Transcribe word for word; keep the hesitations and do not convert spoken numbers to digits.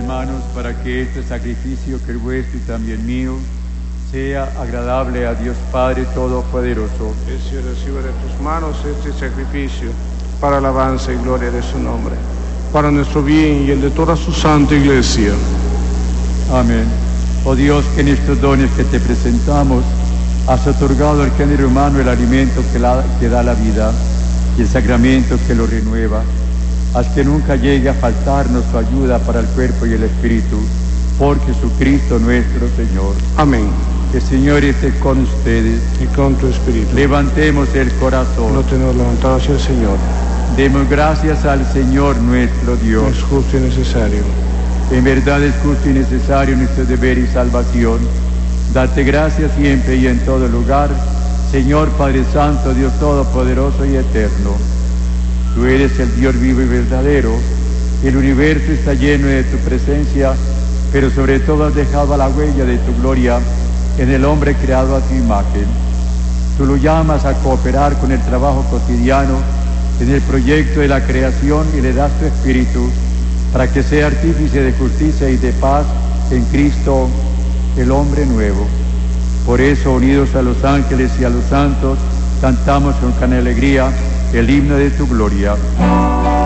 hermanos, para que este sacrificio que es vuestro y también mío sea agradable a Dios Padre Todopoderoso. Que se reciba de tus manos este sacrificio para alabanza y gloria de su nombre, para nuestro bien y el de toda su santa Iglesia. Amén. Oh Dios, que en estos dones que te presentamos has otorgado al género humano el alimento que, la, que da la vida y el sacramento que lo renueva. Haz que nunca llegue a faltarnos tu ayuda para el cuerpo y el espíritu, por Jesucristo nuestro Señor. Amén. Que el Señor esté con ustedes. Y con tu espíritu. Levantemos el corazón. Lo tenemos levantado hacia el Señor. Demos gracias al Señor nuestro Dios. Es justo y necesario. En verdad es justo y necesario nuestro deber y salvación. Date gracias siempre y en todo lugar, Señor Padre Santo, Dios Todopoderoso y Eterno. Tú eres el Dios vivo y verdadero. El universo está lleno de tu presencia, pero sobre todo has dejado la huella de tu gloria en el hombre creado a tu imagen. Tú lo llamas a cooperar con el trabajo cotidiano en el proyecto de la creación y le das tu espíritu para que sea artífice de justicia y de paz en Cristo, el hombre nuevo. Por eso, unidos a los ángeles y a los santos, cantamos con gran alegría el himno de tu gloria.